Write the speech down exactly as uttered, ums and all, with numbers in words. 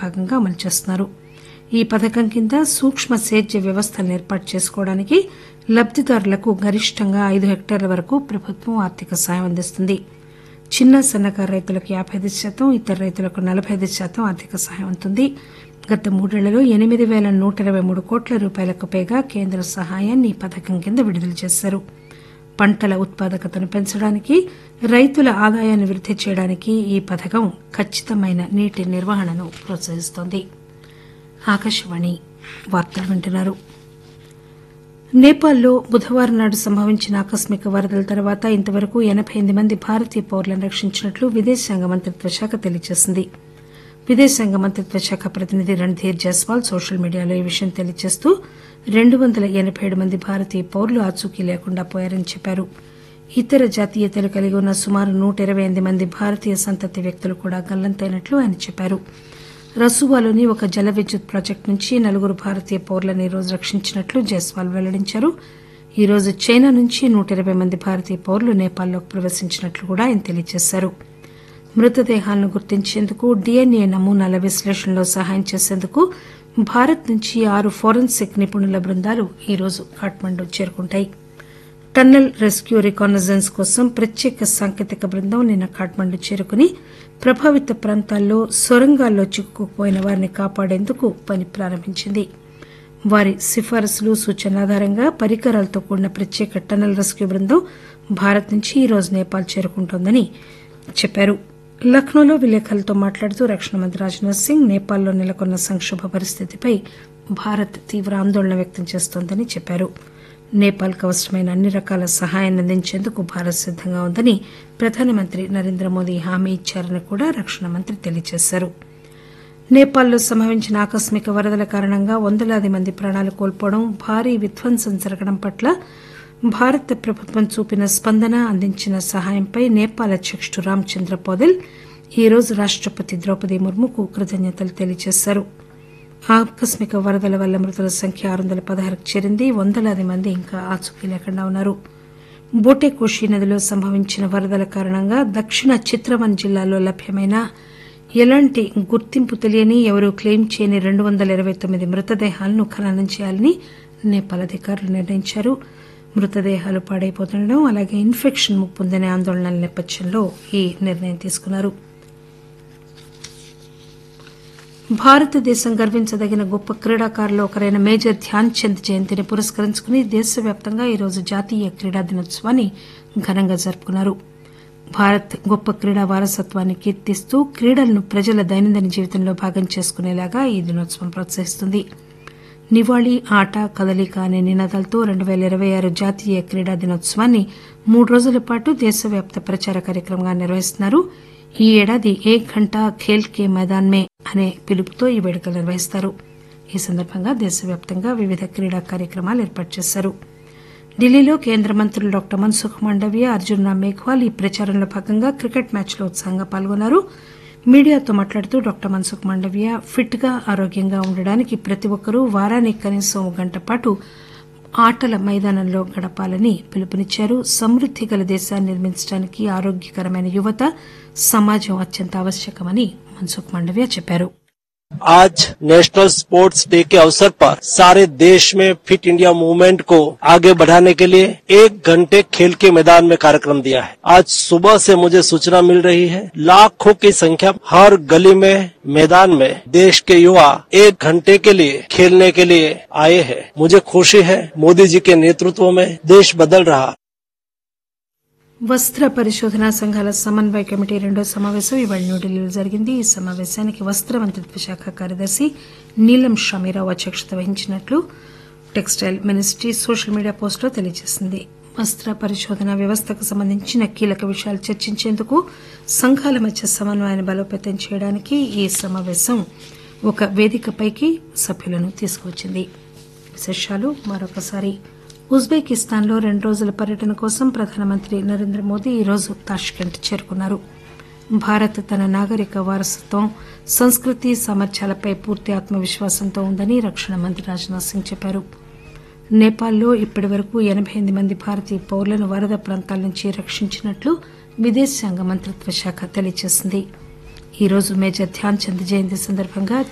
భాగంగా అమలు చేస్తున్నారు. ఈ పథకం కింద సూక్ష్మ సేద్య వ్యవస్థలను ఏర్పాటు చేసుకోవడానికి లబ్దిదారులకు గరిష్టంగా ఐదు హెక్టార్ల వరకు ప్రభుత్వం ఆర్థిక సాయం అందిస్తుంది. చిన్న సన్నకారు రైతులకు యాబై ఐదు శాతం, ఇతర రైతులకు నలబై ఐదు శాతం ఆర్థిక సాయం ఉంటుంది. గత మూడేళ్లలో ఎనిమిది పేల నూట ఇరవై మూడు కోట్ల రూపాయలకు పైగా కేంద్ర సహాయాన్ని ఈ పథకం కింద విడుదల చేశారు. పంటల ఉత్పాదకతను పెంచడానికి, రైతుల ఆదాయాన్ని వృద్ది చేయడానికి ఈ పథకం ఖచ్చితమైన నీటి నిర్వహణను ప్రోత్సహిస్తోంది. ఆకాశవాణి వార్తలు వింటున్నారు. నేపాల్లో బుధవారం నాడు సంభవించిన ఆకస్మిక వరదల తర్వాత ఇంతవరకు ఎనబై ఎనిమిది మంది భారతీయ పౌరులను రక్షించినట్లు విదేశాంగ మంత్రిత్వ శాఖ తెలియజేసింది. విదేశాంగ మంత్రిత్వ శాఖ ప్రతినిధి రణ్ధీర్ జైస్వాల్ సోషల్ మీడియాలో ఈ విషయం తెలియజేస్తూ రెండు వందల ఎనబై ఏడు మంది భారతీయ పౌరులు ఆచూకీ లేకుండా పోయారని చెప్పారు. ఇతర జాతీయతలు కలిగి ఉన్న సుమారు నూట ఇరవై ఎనిమిది మంది భారతీయ సంతతి వ్యక్తులు కూడా గల్లంతైనట్లు ఆయన చెప్పారు. రసూవాలోని ఒక జల విద్యుత్ ప్రాజెక్టు నుంచి నలుగురు భారతీయ పౌరులను ఈరోజు రక్షించినట్లు జైస్వాల్ వెల్లడించారు. ఈ రోజు చైనా నుంచి నూట ఇరవై మంది భారతీయ పౌరులు నేపాల్లోకి ప్రవేశించినట్లు కూడా ఆయన తెలియజేశారు. మృతదేహాలను గుర్తించేందుకు డీఎన్ఏ నమూనాల విశ్లేషణలో సహాయం చేసేందుకు భారత్ నుంచి ఆరు ఫోరెన్సిక్ నిపుణుల బృందాలు ఈరోజు ఖాట్మండు చేరుకుంటాయి. టన్నల్ రెస్క్యూ రికానజెన్స్ కోసం ప్రత్యేక సాంకేతిక బృందం నిన్న ఖాట్మండు చేరుకుని ప్రభావిత ప్రాంతాల్లో సొరంగాల్లో చిక్కుకుపోయిన వారిని కాపాడేందుకు పని ప్రారంభించింది. వారి సిఫారసులు, సూచనల ఆధారంగా పరికరాలతో కూడిన ప్రత్యేక టన్నల్ రెస్క్యూ బృందం భారత్ నుంచి ఈరోజు నేపాల్ చేరుకుంటోందని చెప్పారు. లక్నోలో విలేకరులతో మాట్లాడుతూ రక్షణ మంత్రి రాజ్నాథ్ సింగ్ నేపాల్లో నెలకొన్న సంక్షోభ పరిస్థితిపై భారత్ తీవ్ర ఆందోళన వ్యక్తం చేస్తోందని చెప్పారు. నేపాల్కు అవసరమైన అన్ని రకాల సహాయాన్ని అందించేందుకు భారత్ సిద్దంగా ఉందని ప్రధానమంత్రి నరేంద్ర మోదీ హామీ ఇచ్చారని కూడా రక్షణ మంత్రి తెలియజేశారు. నేపాల్లో సంభవించిన ఆకస్మిక వరదల కారణంగా వందలాది మంది ప్రాణాలు కోల్పోవడం, భారీ విధ్వంసం జరగడం పట్ల భారత ప్రభుత్వం చూపిన స్పందన, అందించిన సహాయంపై నేపాల్ అధ్యకుడు రామచంద్ర పౌదెల్ ఈరోజు రాష్టపతి ద్రౌపది ముర్ముకు కృతజ్ఞతలు తెలియజేశారు. ఆకస్మిక వరదల వల్ల మృతుల సంఖ్య ఆరు వందల పదహారుకు చేరింది. వందలాది మంది ఇంకా ఆచూకీ లేకుండా ఉన్నారు. బోటేకోషి నదిలో సంభవించిన వరదల కారణంగా దక్షిణ చిత్రవన్ జిల్లాలో లభ్యమైన ఎలాంటి గుర్తింపు తెలియని, ఎవరూ క్లెయిమ్ చేయని రెండు వందల ఇరవై తొమ్మిది మృతదేహాలను ఖననం చేయాలని నేపాల్ అధికారులు నిర్ణయించారు. మృతదేహాలు పాడైపోతుండడం, అలాగే ఇన్ఫెక్షన్ ముప్పుందనే ఆందోళనల నేపథ్యంలో ఈ నిర్ణయం తీసుకున్నారు. భారతదేశం గర్వించదగిన గొప్ప క్రీడాకారుల్లో ఒకరైన మేజర్ ధ్యాన్ చంద్ జయంతిని పురస్కరించుకుని దేశవ్యాప్తంగా ఈరోజు జాతీయ క్రీడా దినోత్సవాన్ని ఘనంగా జరుపుకున్నారు. భారత్ గొప్ప క్రీడా వారసత్వాన్ని కీర్తిస్తూ క్రీడలను ప్రజల దైనందిన జీవితంలో భాగం చేసుకునేలాగా ఈ దినోత్సవం ప్రోత్సహిస్తుంది. నివాళి, ఆట, కదలిక అనే నినాదాలతో రెండు పేల ఇరవై ఆరు జాతీయ క్రీడా దినోత్సవాన్ని మూడు రోజుల పాటు దేశవ్యాప్త ప్రచార కార్యక్రమంగా నిర్వహిస్తున్నారు. ఈ ఏడాది ఏక్ ఘంటా ఖేల్ కే మైదాన్ మే అనే పిలుపుతో ఈ వేడుకలు నిర్వహిస్తారు. ఈ సందర్భంగా దేశవ్యాప్తంగా వివిధ క్రీడా కార్యక్రమాలు ఏర్పాటు చేశారు. ఢిల్లీలో కేంద్ర మంత్రులు డాక్టర్ మన్సుఖ్ మాండవీయ, అర్జున్ రామ్ మేఘ్వాల్ ఈ ప్రచారంలో భాగంగా క్రికెట్ మ్యాచ్లో ఉత్సాహంగా పాల్గొన్నారు. మీడియాతో మాట్లాడుతూ డాక్టర్ మన్సుఖ్ మాండవీయ ఫిట్ గా, ఆరోగ్యంగా ఉండడానికి ప్రతి ఒక్కరూ వారానికి కనీసం ఒక గంట పాటు ఆటల మైదానంలో గడపాలని పిలుపునిచ్చారు. సమృద్ది గల దేశాన్ని నిర్మించడానికి ఆరోగ్యకరమైన యువత, సమాజం అత్యంత అవశ్యకమని మన్సుఖ్ మాండవీయ చెప్పారు. आज नेशनल स्पोर्ट्स डे के अवसर पर सारे देश में फिट इंडिया मूवमेंट को आगे बढ़ाने के लिए एक घंटे खेल के मैदान में कार्यक्रम दिया है. आज सुबह से मुझे सूचना मिल रही है, लाखों की संख्या हर गली में, मैदान में देश के युवा एक घंटे के लिए खेलने के लिए आए हैं. मुझे खुशी है, मोदी जी के नेतृत्व में देश बदल रहा. వస్త్ర పరిశోధనా సంఘాల సమన్వయ కమిటీ రెండో సమావేశం ఇవాళ న్యూఢిల్లీలో జరిగింది. ఈ సమావేశానికి వస్త్ర మంత్రిత్వ శాఖ కార్యదర్శి నీలం షమీరావు అధ్యక్షత వహించినట్లు టెక్స్టైల్ మినిస్ట్రీ సోషల్ మీడియా పోస్టులో తెలియజేసింది. వస్త్ర పరిశోధన వ్యవస్థకు సంబంధించిన కీలక విషయాలు చర్చించేందుకు సంఘాల మధ్య సమన్వయాన్ని బలోపేతం చేయడానికి ఈ సమావేశం ఒక వేదికపైకి సభ్యులను తీసుకువచ్చింది. విశేషాలు మరొకసారి. ఉజ్బెకిస్తాన్ లో రెండు రోజుల పర్యటన కోసం ప్రధానమంత్రి నరేంద్ర మోదీ ఈరోజు తాష్కెంట్ చేరుకున్నారు. భారత్ తన నాగరిక వారసత్వం, సంస్కృతి, సామర్థ్యాలపై పూర్తి ఆత్మవిశ్వాసంతో ఉందని రక్షణ మంత్రి రాజ్నాథ్ సింగ్ చెప్పారు. నేపాల్లో ఇప్పటి వరకు ఎనబై ఎనిమిది మంది భారతీయ పౌరులను వరద ప్రాంతాల నుంచి రక్షించినట్లు విదేశాంగ మంత్రిత్వ శాఖ తెలియజేసింది. ఈరోజు మేజర్ ధ్యాన్ చంద్ జయంతి సందర్భంగా